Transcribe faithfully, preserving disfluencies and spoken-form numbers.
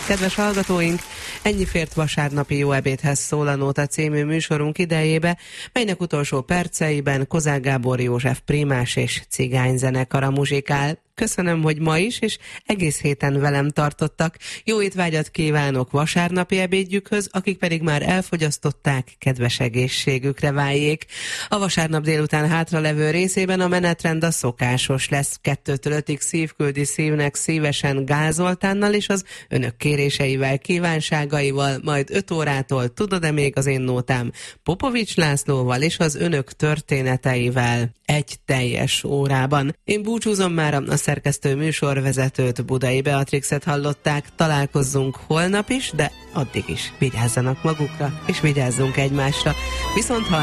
Kedves hallgatóink, ennyi fért vasárnapi Jó ebédhez szól a Nóta című műsorunk idejébe, melynek utolsó perceiben Kozák Gábor József primás és cigányzenekara muzsikál. Köszönöm, hogy ma is, és egész héten velem tartottak. Jó étvágyat kívánok vasárnapi ebédjükhöz, akik pedig már elfogyasztották, kedves egészségükre váljék. A vasárnap délután hátralevő részében a menetrend a szokásos lesz. Kettőtől ötig szívküldi szívnek szívesen Gál Zoltánnal és az önök kéréseivel, kívánságaival, majd öt órától tudod-e még az én nótám Popovics Lászlóval és az önök történeteivel egy teljes órában. Én búcsúzom már, a szerkesztő műsorvezetőt, Budai Beatrixet hallották, találkozzunk holnap is, de addig is vigyázzanak magukra, és vigyázzunk egymásra. Viszont